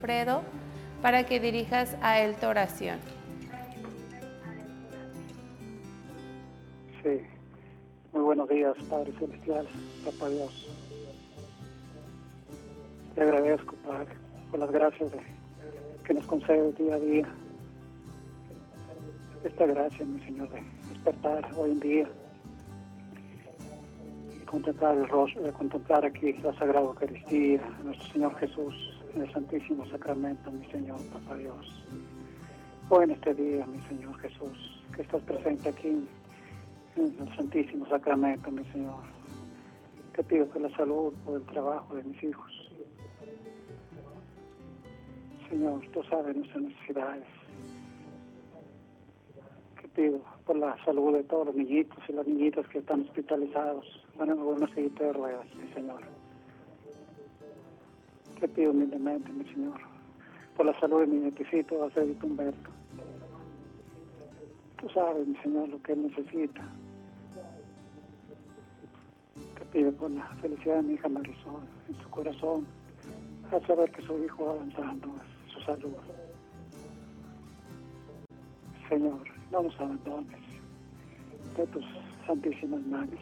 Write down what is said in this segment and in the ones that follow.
Alfredo para que dirijas a él tu oración. Sí, muy buenos días, Padre Celestial, Papá Dios. Te agradezco, Padre, por las gracias que nos concede día a día. Esta gracia, mi Señor, de despertar hoy en día y contemplar el rostro, de contemplar aquí la Sagrada Eucaristía, a nuestro Señor Jesús, en el Santísimo Sacramento, mi Señor, Papá Dios. Hoy en este día, mi Señor Jesús, que estás presente aquí en el Santísimo Sacramento, mi Señor. Te pido por la salud, por el trabajo de mis hijos. Señor, tú sabes nuestras necesidades. Te pido por la salud de todos los niñitos y las niñitas que están hospitalizados, van en alguna sillita de ruedas, mi Señor. Te pido humildemente, mi Señor, por la salud de mi nietecito, Alfredito Humberto. Tú sabes, mi Señor, lo que él necesita. Te pido por la felicidad de mi hija Marisol, en su corazón, al saber que su hijo va avanzando en su salud. Señor, no nos abandones de tus santísimas manos.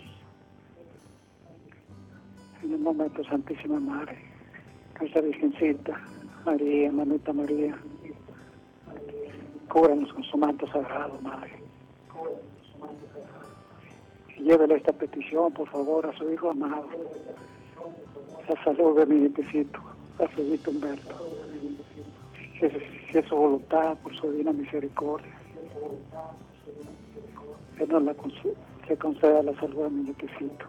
En el momento, Santísima Madre, nuestra Virgencita, María, Mamita María, cúbranos con su manto sagrado, Madre. Y llévele esta petición, por favor, a su hijo amado. La salud de mi nietecito, Alfredito Humberto. Si es su voluntad, por su divina misericordia. Que nos que conceda la salud a mi nietecito.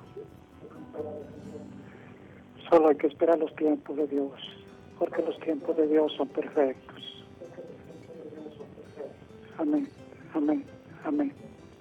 Solo hay que esperar los tiempos de Dios, porque los tiempos de Dios son perfectos. Amén, amén, amén.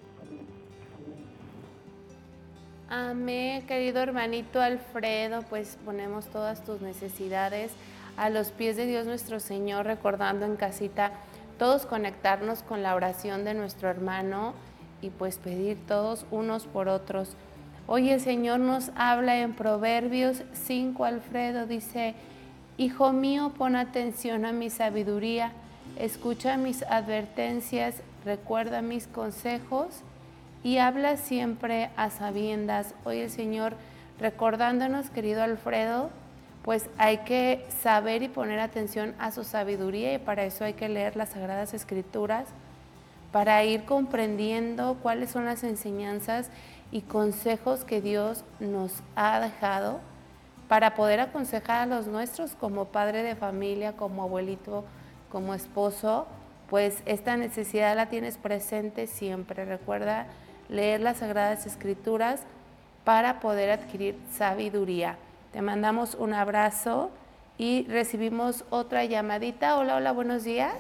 Amén, querido hermanito Alfredo, pues ponemos todas tus necesidades a los pies de Dios nuestro Señor, recordando en casita todos conectarnos con la oración de nuestro hermano y pues pedir todos unos por otros. Hoy el Señor nos habla en Proverbios 5, Alfredo, dice: Hijo mío, pon atención a mi sabiduría, escucha mis advertencias, recuerda mis consejos y habla siempre a sabiendas. Hoy el Señor recordándonos, querido Alfredo, pues hay que saber y poner atención a su sabiduría, y para eso hay que leer las Sagradas Escrituras, para ir comprendiendo cuáles son las enseñanzas y consejos que Dios nos ha dejado, para poder aconsejar a los nuestros como padre de familia, como abuelito, como esposo. Pues esta necesidad la tienes presente siempre. Recuerda leer las Sagradas Escrituras para poder adquirir sabiduría. Te mandamos un abrazo y recibimos otra llamadita. Hola, hola, buenos días.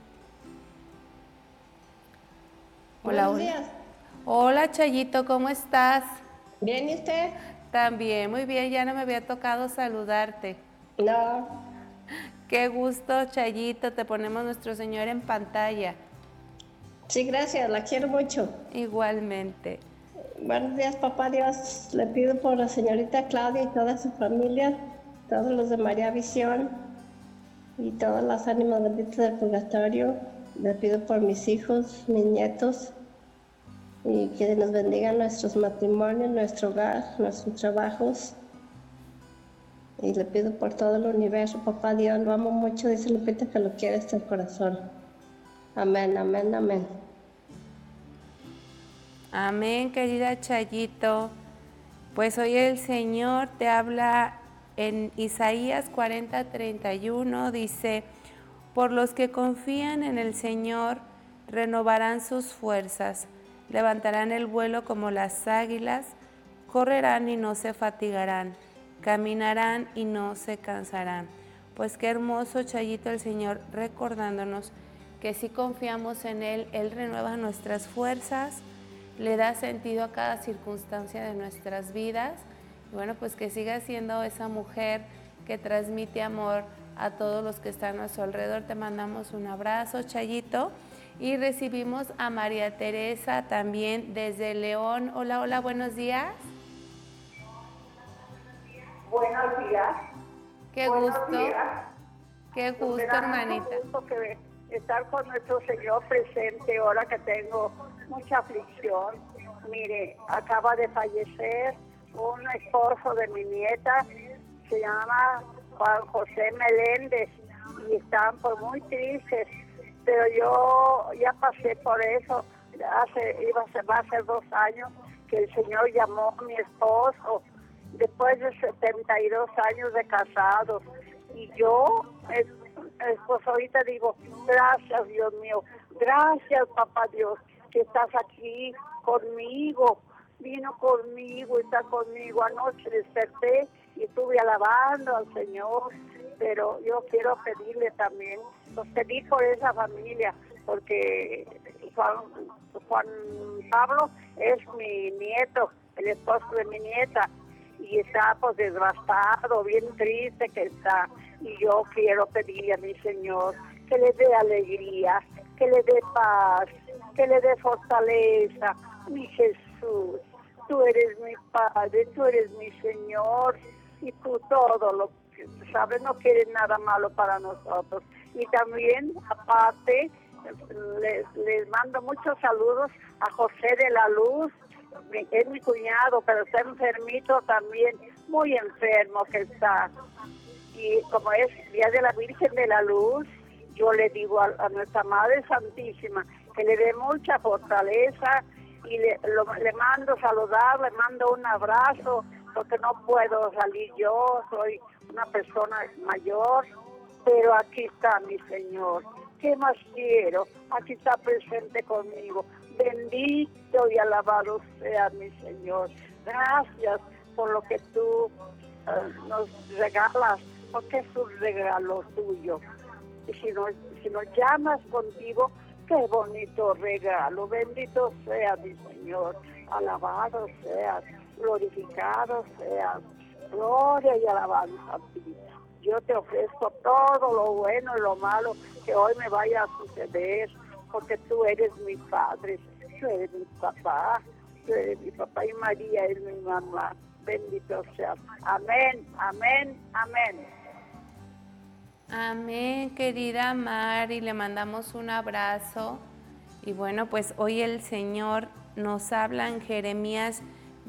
Hola, Buenos hola. días. Hola, Chayito, ¿cómo estás? ¿Bien y usted? También, muy bien, ya no me había tocado saludarte. No. Qué gusto, Chayito, te ponemos Nuestro Señor en pantalla. Sí, gracias, la quiero mucho. Igualmente. Buenos días, papá Dios. Le pido por la señorita Claudia y toda su familia, todos los de María Visión y todas las ánimas benditas del purgatorio. Le pido por mis hijos, mis nietos, y que nos bendigan nuestros matrimonios, nuestro hogar, nuestros trabajos. Y le pido por todo el universo, papá Dios, lo amo mucho, dice Lupita que lo quiere hasta el corazón. Amén, amén, amén. Amén, querida Chayito. Pues hoy el Señor te habla en Isaías 40:31, dice: por los que confían en el Señor, renovarán sus fuerzas, levantarán el vuelo como las águilas, correrán y no se fatigarán, caminarán y no se cansarán. Pues qué hermoso, Chayito, el Señor recordándonos que si confiamos en Él, Él renueva nuestras fuerzas, le da sentido a cada circunstancia de nuestras vidas. Y bueno, pues que siga siendo esa mujer que transmite amor a todos los que están a su alrededor. Te mandamos un abrazo, Chayito. Y recibimos a María Teresa también desde León. Hola, hola, buenos días. Buenos días. Qué Buenos gusto. días. Qué Pues me gusto, da hermanita. mucho gusto que estar con nuestro Señor presente ahora que tengo mucha aflicción. Mire, acaba de fallecer un esposo de mi nieta, se llama Juan José Meléndez, y están pues muy tristes, pero yo ya pasé por eso. Va a ser 2 años que el Señor llamó a mi esposo después de 72 años de casados, y yo pues ahorita digo, gracias Dios mío, gracias Papá Dios, que estás aquí conmigo, vino conmigo, está conmigo. Anoche desperté y estuve alabando al Señor, pero yo quiero pedirle también, pues pedir por esa familia, porque Juan Pablo es mi nieto, el esposo de mi nieta, y está pues desgastado, bien triste que está, y yo quiero pedirle a mi Señor que le dé alegría, que le dé paz, que le dé fortaleza. Mi Jesús, tú eres mi Padre, tú eres mi Señor, y tú todo lo que sabes, no quieres nada malo para nosotros. Y también, aparte, les mando muchos saludos a José de la Luz, es mi cuñado, pero está enfermito también, muy enfermo que está. Y como es Día de la Virgen de la Luz, yo le digo a nuestra Madre Santísima que le dé mucha fortaleza, y le mando saludar, le mando un abrazo, porque no puedo salir yo, soy una persona mayor, pero aquí está mi Señor. ¿Qué más quiero? Aquí está presente conmigo. Bendito y alabado sea mi Señor. Gracias por lo que tú nos regalas, porque es un regalo tuyo. Y si nos llamas contigo, qué bonito regalo. Bendito sea mi Señor. Alabado seas, glorificado seas. Gloria y alabanza a ti. Yo te ofrezco todo lo bueno y lo malo que hoy me vaya a suceder, porque tú eres mi Padre, tú eres mi papá, y María es mi mamá. Bendito seas. Amén, amén, amén. Amén, querida Mari, le mandamos un abrazo. Y bueno, pues hoy el Señor nos habla en Jeremías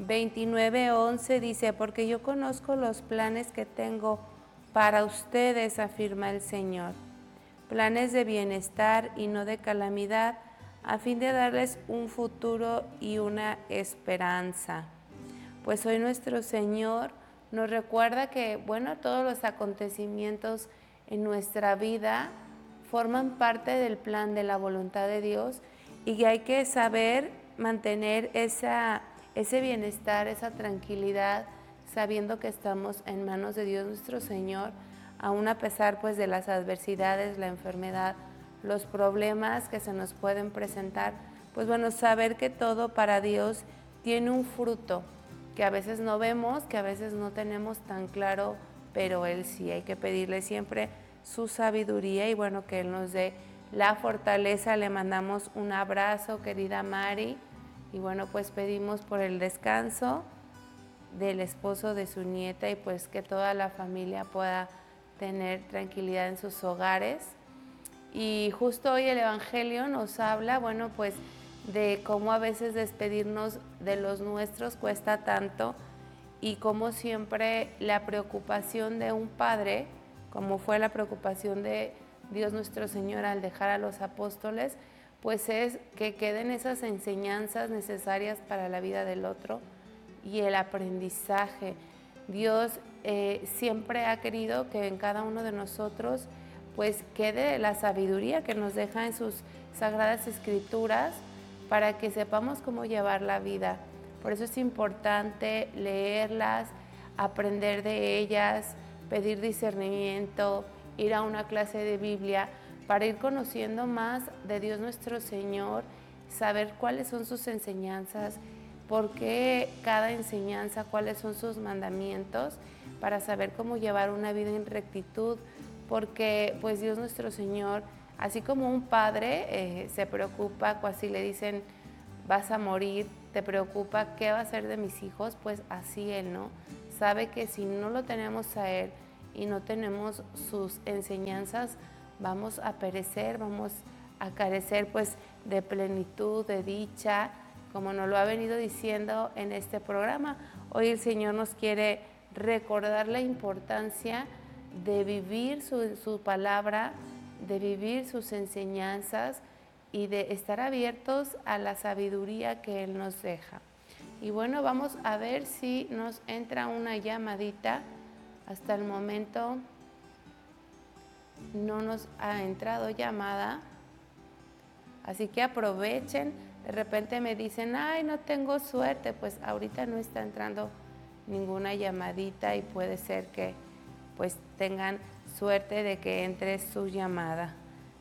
29:11, dice, porque yo conozco los planes que tengo para ustedes, afirma el Señor, planes de bienestar y no de calamidad, a fin de darles un futuro y una esperanza. Pues hoy nuestro Señor nos recuerda que, bueno, todos los acontecimientos en nuestra vida forman parte del plan de la voluntad de Dios, y que hay que saber mantener ese bienestar, esa tranquilidad, sabiendo que estamos en manos de Dios nuestro Señor, aún a pesar pues de las adversidades, la enfermedad, los problemas que se nos pueden presentar. Pues bueno, saber que todo para Dios tiene un fruto que a veces no vemos, que a veces no tenemos tan claro, pero Él sí. Hay que pedirle siempre su sabiduría, y bueno, que Él nos dé la fortaleza. Le mandamos un abrazo, querida Mari, y bueno, pues pedimos por el descanso del esposo de su nieta, y pues que toda la familia pueda tener tranquilidad en sus hogares. Y justo hoy el Evangelio nos habla, bueno, pues de cómo a veces despedirnos de los nuestros cuesta tanto, y cómo siempre la preocupación de un padre, como fue la preocupación de Dios nuestro Señor al dejar a los apóstoles, pues es que queden esas enseñanzas necesarias para la vida del otro y el aprendizaje. Dios siempre ha querido que en cada uno de nosotros pues quede la sabiduría que nos deja en sus sagradas escrituras, para que sepamos cómo llevar la vida. Por eso es importante leerlas, aprender de ellas, pedir discernimiento, ir a una clase de Biblia para ir conociendo más de Dios nuestro Señor, saber cuáles son sus enseñanzas, por qué cada enseñanza, cuáles son sus mandamientos, para saber cómo llevar una vida en rectitud, porque pues Dios nuestro Señor, así como un padre se preocupa cuando si le dicen vas a morir, te preocupa qué va a ser de mis hijos, pues así Él, ¿no? Sabe que si no lo tenemos a Él y y no tenemos sus enseñanzas, vamos a perecer, vamos a carecer pues de plenitud, de dicha, como nos lo ha venido diciendo en este programa. Hoy el Señor nos quiere recordar la importancia de vivir su palabra, de vivir sus enseñanzas y de estar abiertos a la sabiduría que Él nos deja. Y bueno, vamos a ver si nos entra una llamadita. Hasta el momento no nos ha entrado llamada, así que aprovechen. De repente me dicen, ay, no tengo suerte, pues ahorita no está entrando ninguna llamadita y puede ser que pues tengan suerte de que entre su llamada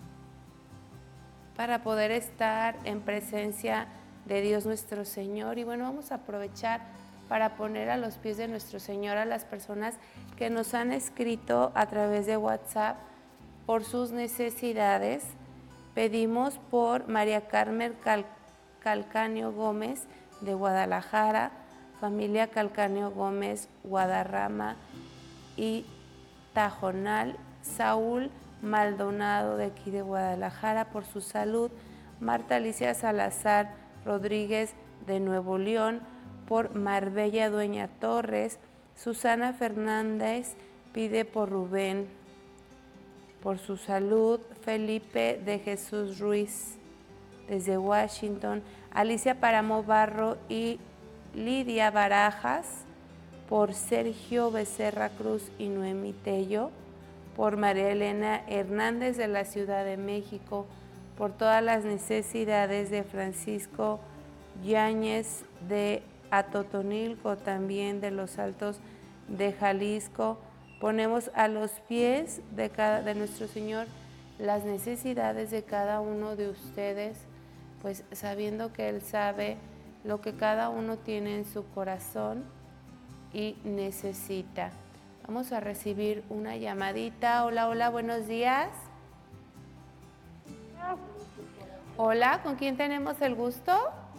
para poder estar en presencia de Dios nuestro Señor. Y bueno, vamos a aprovechar para poner a los pies de nuestro Señor a las personas que nos han escrito a través de WhatsApp por sus necesidades. Pedimos por María Carmen Calcaño Gómez de Guadalajara, familia Calcaño Gómez, Guadarrama y Tajonal, Saúl Maldonado de aquí de Guadalajara por su salud, Marta Alicia Salazar Rodríguez de Nuevo León, por Marbella Dueña Torres, Susana Fernández pide por Rubén por su salud, Felipe de Jesús Ruiz desde Washington, Alicia Paramo Barro y Lidia Barajas por Sergio Becerra Cruz y Noemí Tello, por María Elena Hernández de la Ciudad de México, por todas las necesidades de Francisco Yáñez de Atotonilco, también de los Altos de Jalisco. Ponemos a los pies de nuestro Señor las necesidades de cada uno de ustedes, pues sabiendo que Él sabe lo que cada uno tiene en su corazón y necesita. Vamos a recibir una llamadita. Hola, hola, buenos días. Hola, ¿con quién tenemos el gusto?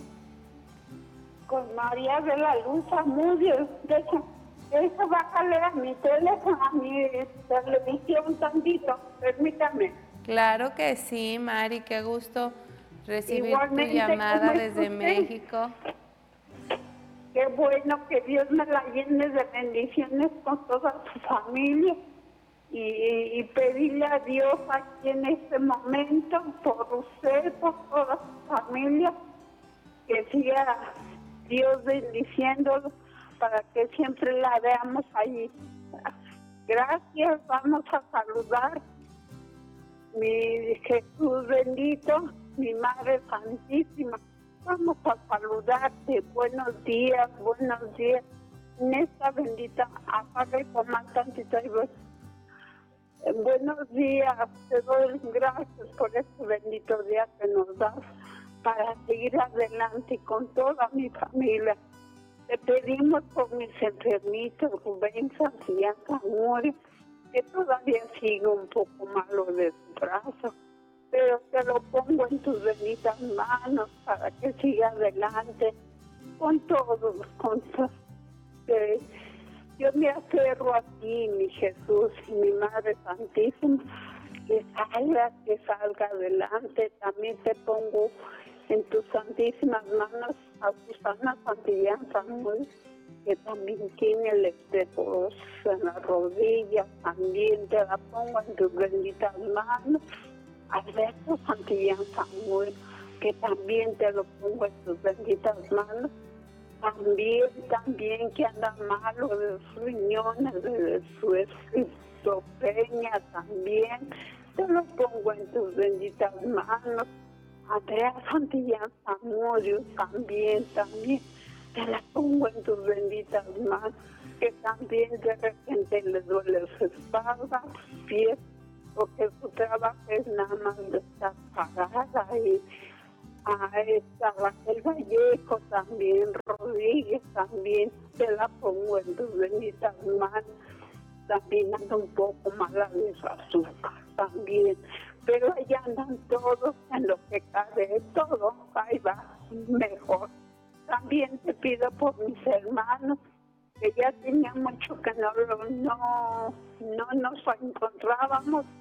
Con María de la Luz Zamudio. Eso, bájale a mi teléfono, a mi televisión tantito, permítame. Claro que sí, Mari, qué gusto recibir Igualmente, tu llamada desde México. Qué bueno, que Dios me la llene de bendiciones con toda su familia y pedirle a Dios aquí en este momento por usted, por toda su familia, que siga Dios bendiciéndolo para que siempre la veamos allí. Gracias, vamos a saludar. Mi Jesús bendito, mi Madre Santísima, vamos a saludarte. Buenos días, buenos días. En esta bendita, apaga y toma tantito y buenos días, te doy gracias por este bendito día que nos das para seguir adelante con toda mi familia. Te pedimos por mis enfermitos, Rubén Santillán Zamudio, que todavía sigue un poco malo de su brazo, pero te lo pongo en tus benditas manos para que siga adelante con todos, yo me aferro a ti, mi Jesús, y mi Madre Santísima, que salga adelante. También te pongo en tus santísimas manos a Susana Santillán Samuel, que también tiene el osteoporosis en la rodilla, también te la pongo en tus benditas manos. Alberto Santillán Samuel, que también te lo pongo en tus benditas manos. También que anda malo de sus riñones, de su esquizofrenia, también te lo pongo en tus benditas manos. Andrea Santillán Zamudio, también te la pongo en tus benditas manos, que también de repente le duele su espalda, sus pies, porque su trabajo es nada más de estar parada. Y a esta Raquel Vallejo también, Rodríguez también, te la pongo en tus benditas manos. También anda un poco mala de su azúcar también, pero allá andan todos en lo que cabe, todo ahí va mejor. También te pido por mis hermanos que ya tenía mucho que no nos encontrábamos